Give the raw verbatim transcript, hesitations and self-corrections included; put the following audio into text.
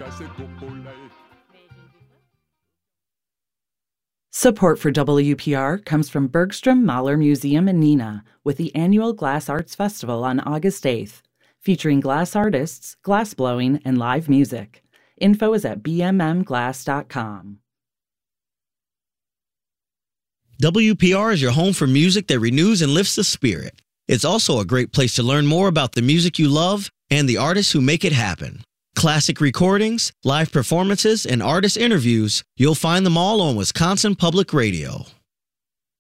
Support for W P R comes from Bergstrom Mahler Museum in Neenah with the annual Glass Arts Festival on August eighth, featuring glass artists, glass blowing, and live music. Info is at b m m glass dot com. W P R is your home for music that renews and lifts the spirit. It's also a great place to learn more about the music you love and the artists who make it happen. Classic recordings, live performances, and artist interviews, you'll find them all on Wisconsin Public Radio.